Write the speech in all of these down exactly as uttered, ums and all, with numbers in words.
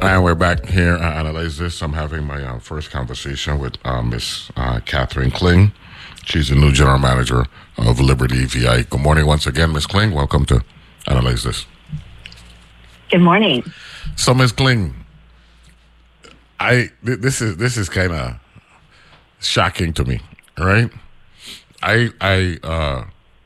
And we're back here at Analyze This. I'm having my uh, first conversation with uh, Miss uh, Catherine Kling. She's the new general manager of Liberty V I. Good morning once again, Miss Kling. Welcome to Analyze This. Good morning. So, Miss Kling, I th- this is this is kind of shocking to me, right? I I uh,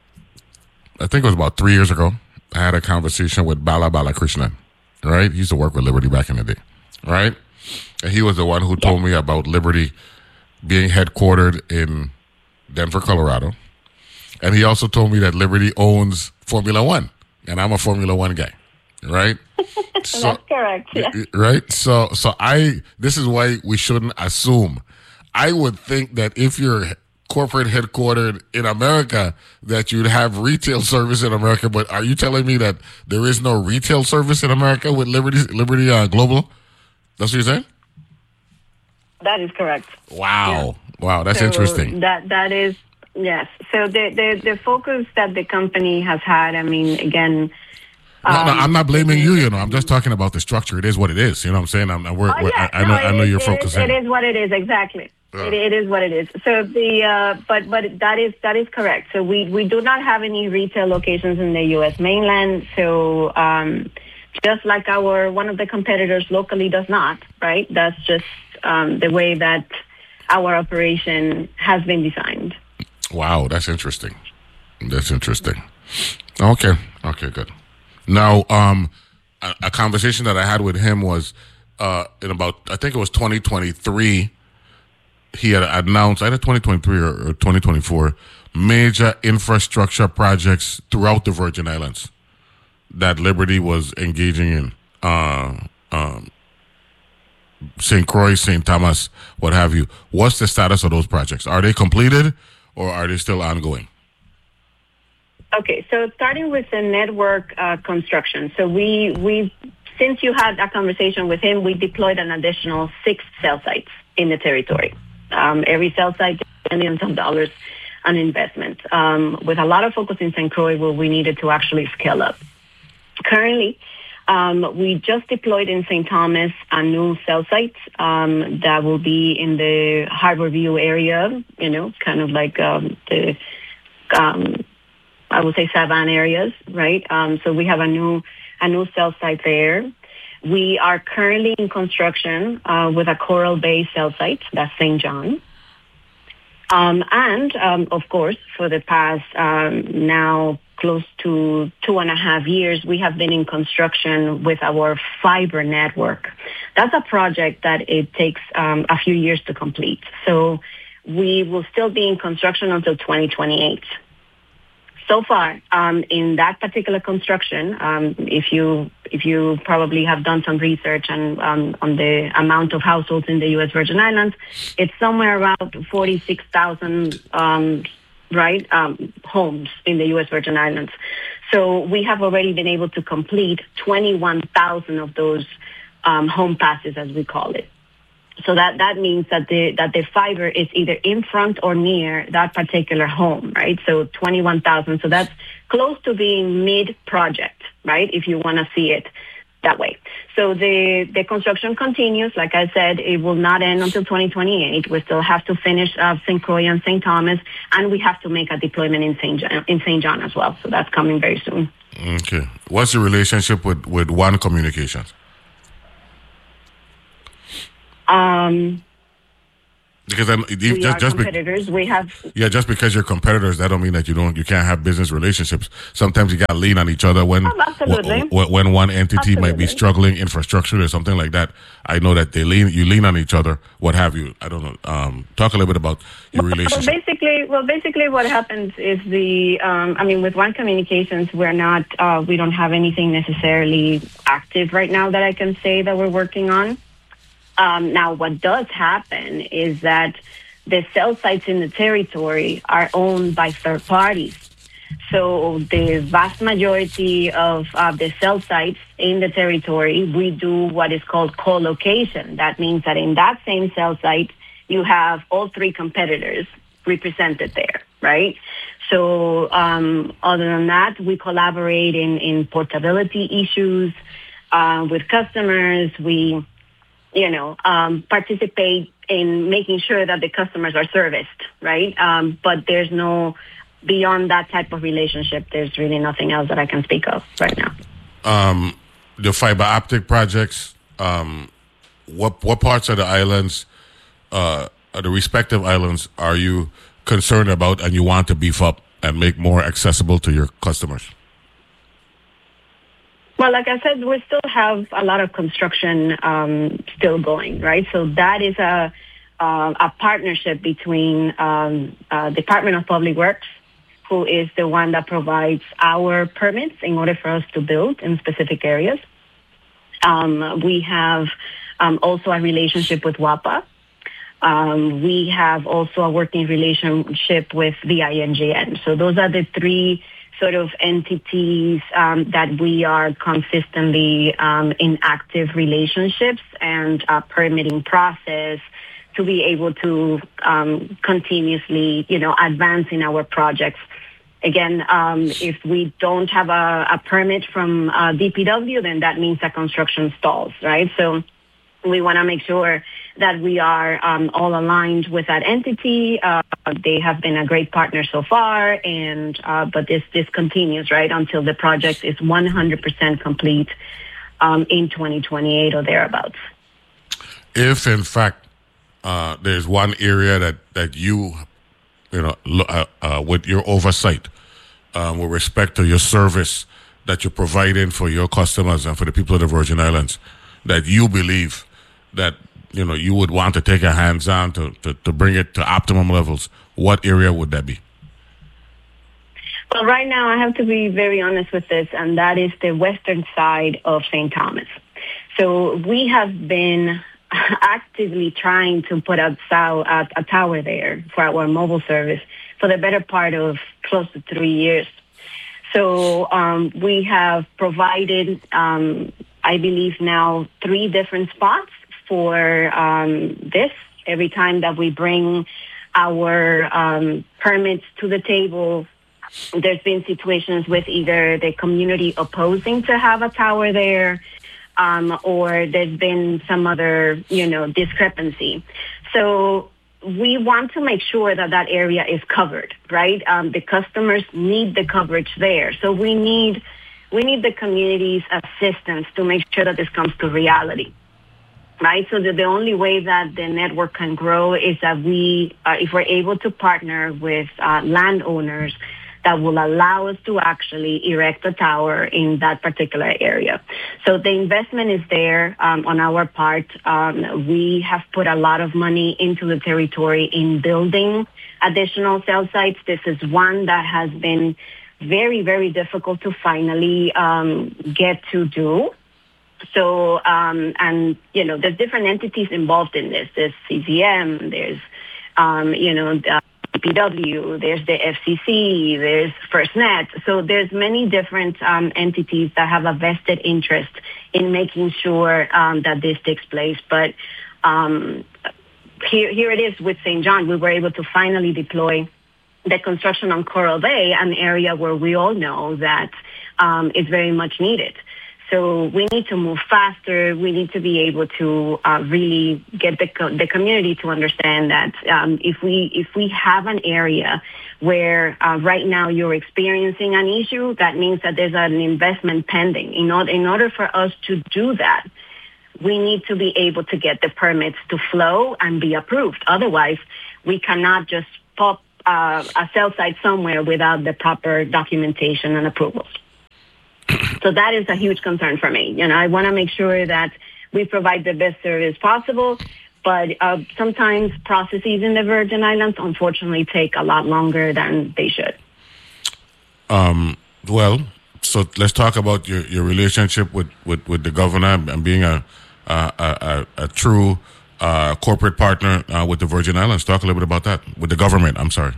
I think it was about three years ago. I had a conversation with Bala Balakrishnan, right? He used to work with Liberty back in the day, right? And he was the one who yeah. told me about Liberty being headquartered in Denver, Colorado. And he also told me that Liberty owns Formula One, and I'm a Formula One guy, right? So, that's correct. Yeah. Right? So, so I. This is why we shouldn't assume. I would think that if you're corporate headquartered in America, that you'd have retail service in America. But are you telling me that there is no retail service in America with Liberty Liberty uh, Global? That's what you're saying? That is correct. Wow. Yeah. Wow, that's so interesting. That That is, yes. So the, the, the focus that the company has had, I mean, again... No, um, no, I'm not blaming you, you know. I'm just talking about the structure. It is what it is. You know what I'm saying? I'm, we're, oh, we're, yeah. I, I know, no, I know is, you're it focusing. Is, it is what it is, exactly. Uh. It, it is what it is. So the, uh, but but that is that is correct. So we, we do not have any retail locations in the U S mainland. So um, just like our one of the competitors locally does not, right? That's just um, the way that our operation has been designed. Wow, that's interesting. That's interesting. Okay, okay, good. Now, um, a, a conversation that I had with him was uh, in about, I think it was twenty twenty-three. He had announced, either twenty twenty-three or, or twenty twenty-four, major infrastructure projects throughout the Virgin Islands that Liberty was engaging in. Uh, um, Saint Croix, Saint Thomas, what have you. What's the status of those projects? Are they completed or are they still ongoing? Okay, so starting with the network uh, construction. So we, we, since you had that conversation with him, we deployed an additional six cell sites in the territory. Um, every cell site, millions of dollars on investment, um, with a lot of focus in Saint Croix where we needed to actually scale up. Currently, um, we just deployed in Saint Thomas a new cell site um, that will be in the Harborview area, you know, kind of like um, the... Um, I would say Savannah areas, right? Um, so we have a new a new cell site there. We are currently in construction uh, with a Coral Bay cell site, that's Saint John. Um, and, um, of course, for the past um, now close to two and a half years, we have been in construction with our fiber network. That's a project that it takes um, a few years to complete. So we will still be in construction until twenty twenty-eight. So far, um, in that particular construction, um, if you if you probably have done some research and um, on the amount of households in the U S Virgin Islands, it's somewhere around forty-six thousand um, right um, homes in the U S Virgin Islands. So we have already been able to complete twenty-one thousand of those um, home passes, as we call it. So that, that means that the that the fiber is either in front or near that particular home, right? So twenty-one thousand. So that's close to being mid-project, right, if you want to see it that way. So the, the construction continues. Like I said, it will not end until twenty twenty-eight. We still have to finish uh, Saint Croix and Saint Thomas, and we have to make a deployment in Saint John, in Saint John as well. So that's coming very soon. Okay. What's the relationship with, with One Communications? Um, because I'm, we just, are just competitors. Be, we have yeah. Just because you're competitors, that don't mean that you don't you can't have business relationships. Sometimes you got to lean on each other when oh, absolutely. w- when one entity absolutely. might be struggling infrastructure or something like that. I know that they lean you lean on each other. What have you? I don't know. Um, talk a little bit about your well, relationship. Well, basically, well, basically, what happens is the. Um, I mean, with One Communications, we're not. Uh, we don't have anything necessarily active right now that I can say that we're working on. Um, now, what does happen is that the cell sites in the territory are owned by third parties. So the vast majority of uh, the cell sites in the territory, we do what is called co-location. That means that in that same cell site, you have all three competitors represented there, right? So um, other than that, we collaborate in, in portability issues. uh, with customers. We, you know, um, participate in making sure that the customers are serviced, right? Um, but there's no, beyond that type of relationship, there's really nothing else that I can speak of right now. Um, the fiber optic projects, um, what what parts of the islands, uh, of the respective islands, are you concerned about and you want to beef up and make more accessible to your customers? Well, like I said, we still have a lot of construction um, still going, right? So that is a uh, a partnership between um, uh, Department of Public Works, who is the one that provides our permits in order for us to build in specific areas. Um, we have um, also a relationship with WAPA. Um, we have also a working relationship with the I N G N. So those are the three sort of entities um, that we are consistently um, in active relationships and uh, permitting process to be able to um, continuously, you know, advance in our projects. Again, um, if we don't have a, a permit from uh, D P W, then that means that construction stalls, right? So we want to make sure that we are um, all aligned with that entity. Uh, they have been a great partner so far, and uh, but this this continues, right, until the project is one hundred percent complete um, in twenty twenty-eight or thereabouts. If, in fact, uh, there's one area that, that you, you know, uh, uh, with your oversight, um, with respect to your service that you're providing for your customers and for the people of the Virgin Islands, that you believe that, you know, you would want to take a hands-on to, to, to bring it to optimum levels, what area would that be? Well, right now I have to be very honest with this, and that is the western side of Saint Thomas. So we have been actively trying to put a, a, a tower there for our mobile service for the better part of close to three years. So um, we have provided, um, I believe now, three different spots for um, this. Every time that we bring our um, permits to the table, there's been situations with either the community opposing to have a tower there, um, or there's been some other, you know, discrepancy. So we want to make sure that that area is covered, right? Um, the customers need the coverage there. So we need we need the community's assistance to make sure that this comes to reality, right? So the, the only way that the network can grow is that we, uh, if we're able to partner with uh, landowners that will allow us to actually erect a tower in that particular area. So the investment is there um, on our part. Um, we have put a lot of money into the territory in building additional cell sites. This is one that has been very, very difficult to finally um, get to do. So, um, and, you know, there's different entities involved in this. There's C Z M, there's, um, you know, the D P W, there's the F C C, there's FirstNet. So there's many different um, entities that have a vested interest in making sure um, that this takes place. But um, here, here it is with Saint John. We were able to finally deploy the construction on Coral Bay, an area where we all know that um, is very much needed. So we need to move faster. We need to be able to uh, really get the co- the community to understand that um, if we if we have an area where uh, right now you're experiencing an issue, that means that there's an investment pending. In order, in order for us to do that, we need to be able to get the permits to flow and be approved. Otherwise, we cannot just pop uh, a cell site somewhere without the proper documentation and approvals. So that is a huge concern for me. You know, I want to make sure that we provide the best service possible, but uh, sometimes processes in the Virgin Islands, unfortunately, take a lot longer than they should. Um, well, so let's talk about your, your relationship with, with, with the governor and being a a, a, a true uh, corporate partner uh, with the Virgin Islands. Talk a little bit about that, with the government, I'm sorry.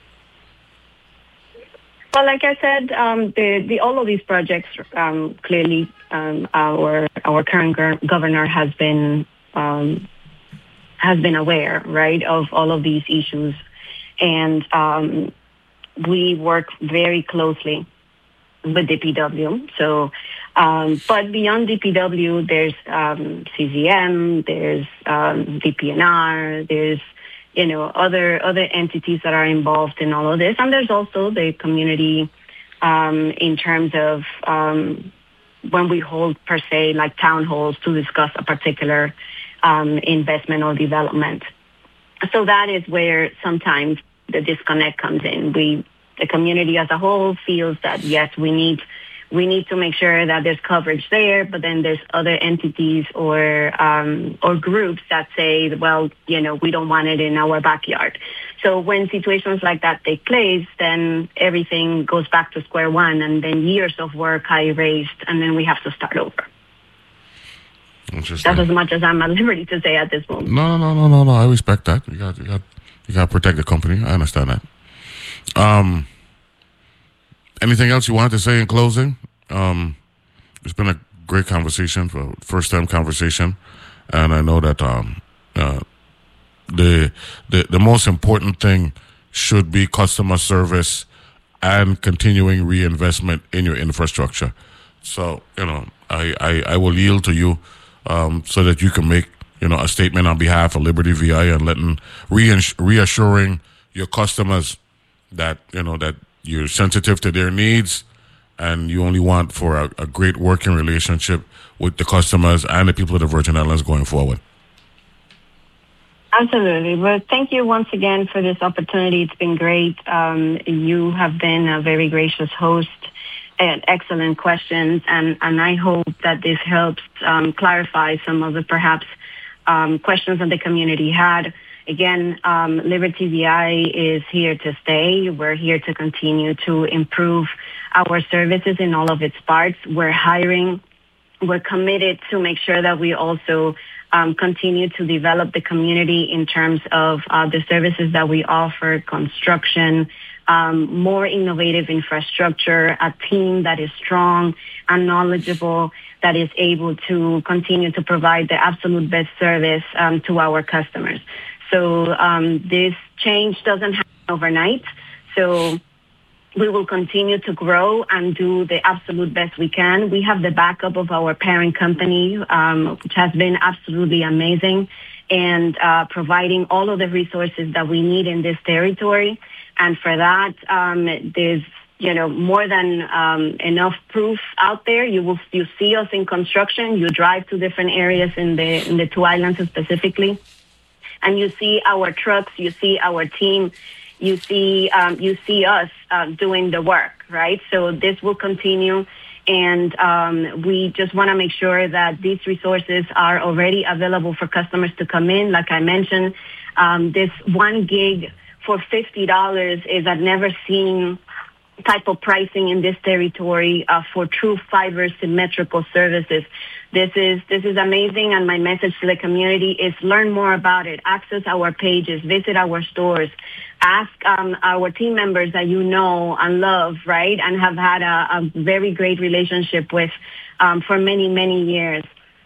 Well, like I said, um, the, the all of these projects um, clearly um, our our current go- governor has been um, has been aware, right, of all of these issues, and um, we work very closely with D P W. So Um, but beyond D P W, there's um, C Z M, there's um, D P N R, there's you know other other entities that are involved in all of this, and there's also the community um, in terms of um, when we hold per se like town halls to discuss a particular um, investment or development. So that is where sometimes the disconnect comes in. We the community as a whole feels that yes, we need. We need to make sure that there's coverage there, but then there's other entities or um, or groups that say, well, you know, we don't want it in our backyard. So when situations like that take place, then everything goes back to square one, and then years of work are erased, and then we have to start over. Interesting. That's as much as I'm at liberty to say at this moment. No, no, no, no, no. I respect that. You got, you got, you got to protect the company. I understand that. Um. Anything else you wanted to say in closing? Um, it's been a great conversation, for first time conversation, and I know that um, uh, the the the most important thing should be customer service and continuing reinvestment in your infrastructure. So you know, I I, I will yield to you um, so that you can make you know a statement on behalf of Liberty V I and letting reass- reassuring your customers that you know that. You're sensitive to their needs, and you only want for a, a great working relationship with the customers and the people of the Virgin Islands going forward. Absolutely. Well, thank you once again for this opportunity. It's been great. Um, you have been a very gracious host and excellent questions, and, and I hope that this helps um, clarify some of the perhaps um, questions that the community had. Again, um, Liberty V I is here to stay. We're here to continue to improve our services in all of its parts. We're hiring. We're committed to make sure that we also um, continue to develop the community in terms of uh, the services that we offer, construction, um, more innovative infrastructure, a team that is strong and knowledgeable, that is able to continue to provide the absolute best service um, to our customers. So um, this change doesn't happen overnight. So we will continue to grow and do the absolute best we can. We have the backup of our parent company, um, which has been absolutely amazing, and uh, providing all of the resources that we need in this territory. And for that, um, there's you know more than um, enough proof out there. You will you see us in construction. You drive to different areas in the in the two islands specifically. And you see our trucks, you see our team, you see um, you see us uh, doing the work, right? So this will continue, and um, we just want to make sure that these resources are already available for customers to come in. Like I mentioned, um, this one gig for fifty dollars is a never seen type of pricing in this territory uh, for true fiber symmetrical services. This is this is amazing, and my message to the community is learn more about it. Access our pages, visit our stores, ask um, our team members that you know and love, right, and have had a, a very great relationship with um, for many, many years.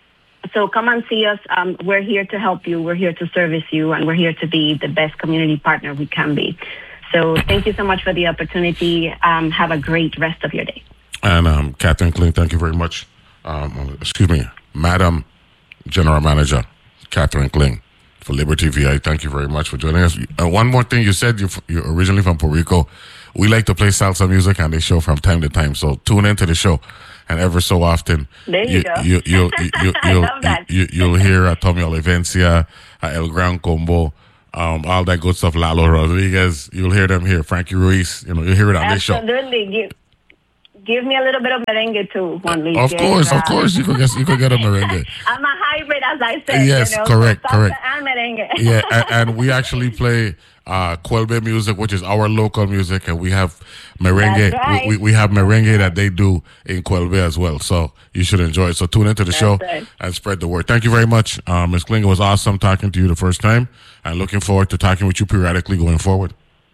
So come and see us. Um, we're here to help you. We're here to service you, and we're here to be the best community partner we can be. So thank you so much for the opportunity. Um, have a great rest of your day. And um, Catherine Kling, thank you very much. Um, excuse me, Madam General Manager Catherine Kling for Liberty V I. Thank you very much for joining us. Uh, one more thing, you said you're, you're originally from Puerto Rico. We like to play salsa music on the show from time to time, so tune into the show. And ever so often, there you, you go. You, you, you, you, you'll, you, you'll hear Tommy Olivencia, El Gran Combo, um, all that good stuff, Lalo Rodriguez. You'll hear them here. Frankie Ruiz, you know, you'll hear it on this show. Absolutely. Give me a little bit of merengue too, Juan Luis. Of course, of course, you could get you could get a merengue. I'm a hybrid, as I said. Yes, you know, correct, salsa correct. And merengue. Yeah, and, and we actually play uh, Cuelbe music, which is our local music, and we have merengue. Right. We, we we have merengue that they do in Cuelbe as well. So you should enjoy it. So tune into the That's show right. and spread the word. Thank you very much, uh, Miz Kling. It was awesome talking to you the first time, and looking forward to talking with you periodically going forward.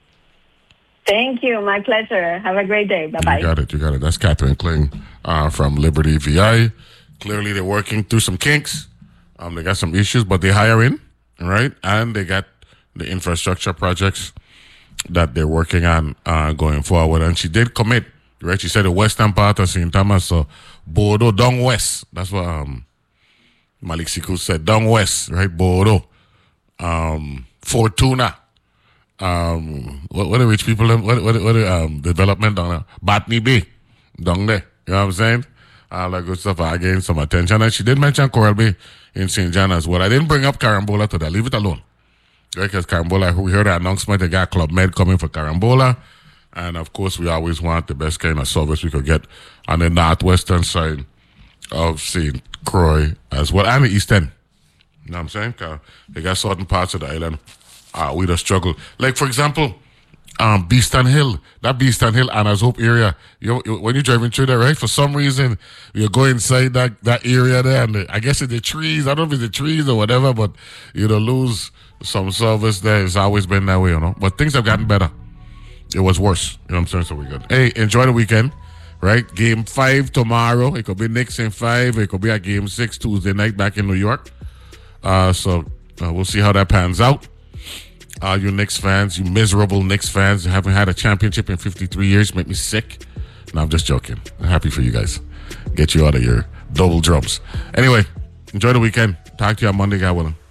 Thank you. My pleasure. Have a great day. Bye-bye. You got it. You got it. That's Catherine Kling uh, from Liberty V I. Clearly, they're working through some kinks. Um, they got some issues, but they hire in, right? And they got the infrastructure projects that they're working on uh, going forward. And she did commit, right? She said the western part of Saint Thomas, so Bordeaux, down west. That's what um, Malik Siku said. Down west, right? Bordeaux. Um, Fortuna. Um, what, what are rich people? What, what, what are um, development down there? Botany Bay. Down there. You know what I'm saying? All that good stuff are getting some attention. And she did mention Coral Bay in Saint John as well. I didn't bring up Carambola today. Leave it alone. Right? Because Carambola, we heard the announcement, they got Club Med coming for Carambola. And of course, we always want the best kind of service we could get on the northwestern side of Saint Croix as well, and the east end. You know what I'm saying? Cause they got certain parts of the island uh, we just struggle. Like, for example, um, Beeston Hill. That Beeston Hill, Anna's Hope area. You, you, when you're driving through there, right? For some reason, you go inside that, that area there, and the, I guess it's the trees. I don't know if it's the trees or whatever, but you know, lose some service there. It's always been that way, you know. But things have gotten better. It was worse. You know what I'm saying? So we good. Hey, enjoy the weekend, right? Game five tomorrow. It could be Knicks in five. It could be at game six Tuesday night back in New York. Uh, so uh, we'll see how that pans out. Uh, you Knicks fans, you miserable Knicks fans, you haven't had a championship in fifty-three years. Make me sick. No, I'm just joking. I'm happy for you guys. Get you out of your double drums. Anyway, enjoy the weekend. Talk to you on Monday, God willing.